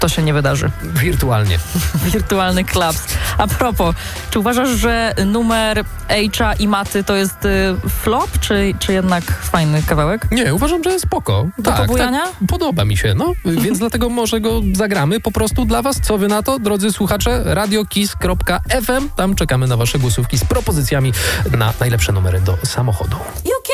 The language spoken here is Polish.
to się nie wydarzy. Wirtualnie. Wirtualny klaps. A propos, czy uważasz, że numer H'a i Maty to jest flop, czy jednak fajny kawałek? Nie, uważam, że spoko. Do pobujania? Podoba mi się, więc dlatego może go zagramy po prostu dla was. Co wy na to, drodzy słuchacze? radiokiss.fm. Tam czekamy na wasze głosówki z propozycjami na najlepsze numery do samochodu.